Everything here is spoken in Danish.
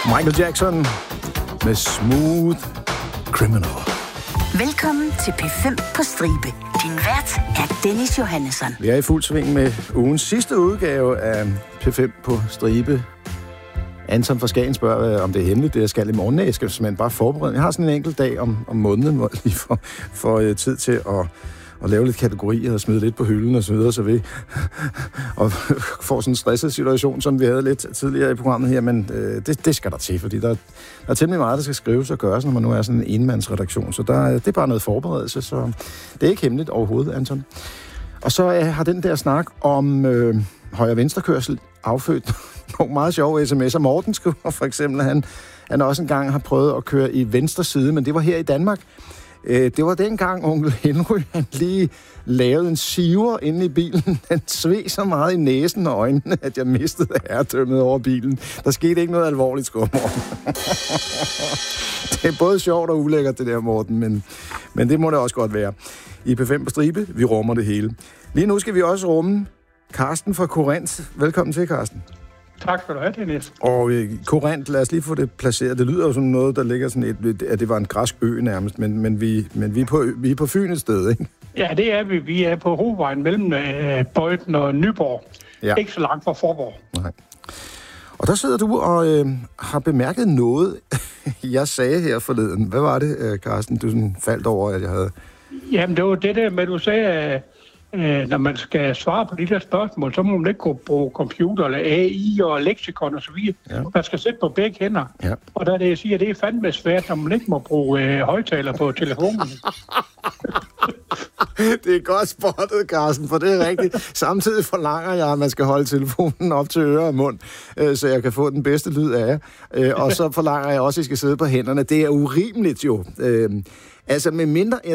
Michael Jackson med Smooth Criminal. Velkommen til P5 på Stribe. Din vært er Dennis Johannesson. Vi er i fuld sving med ugens sidste udgave af P5 på Stribe. Anton fra Skagen spørger, om det er hemmeligt, det jeg skal i morgen. Jeg skal simpelthen bare forberede. Jeg har sådan en enkelt dag om måneden, hvor jeg lige får tid til at lave lidt kategorier og smide lidt på hylden og så videre, så vi og får sådan en stresset situation, som vi havde lidt tidligere i programmet her, men det skal der til, fordi der er temmelig meget, der skal skrives og gøres, når man nu er sådan en enmandsredaktion, så det er bare noget forberedelse, så det er ikke hemmeligt overhovedet, Anton. Og så har den der snak om højre-venstre-kørsel affødt nogle meget sjove sms'er. Morten skriver for eksempel, at han også engang har prøvet at køre i venstre side, men det var her i Danmark. Det var dengang onkel Henry, han lige lavede en siver inde i bilen. Han sved så meget i næsen og øjnene, at jeg mistede herredømmet over bilen. Der skete ikke noget alvorligt, skur, Morten. Det er både sjovt og ulækkert, det der, Morten, men det må det også godt være. I P5 på Stribe, vi rummer det hele. Lige nu skal vi også rumme Carsten fra Korinth. Velkommen til, Carsten. Tak skal du have, Dennis. Og Korinth, lad os lige få det placeret. Det lyder jo som noget, der ligger sådan at det var en græsk ø nærmest, men vi er på Fyn et sted, ikke? Ja, det er vi. Vi er på hovedvejen mellem Bøjden og Nyborg. Ja. Ikke så langt fra Forborg. Nej. Og der sidder du og har bemærket noget, jeg sagde her forleden. Hvad var det, Carsten, du sådan faldt over, at jeg havde? Jamen, det var det der med, du sagde, når man skal svare på de der spørgsmål, så må man ikke kunne bruge computer eller AI og leksikon og så videre. Ja. Man skal sætte på begge hænder. Ja. Og der er det, jeg siger, det er fandme svært, når man ikke må bruge højtaler på telefonen. Det er godt spottet, Carsten, for det er rigtigt. Samtidig forlanger jeg, at man skal holde telefonen op til øre og mund, så jeg kan få den bedste lyd af jer. Og så forlanger jeg også, at I skal sidde på hænderne. Det er urimeligt jo. Altså med mindre,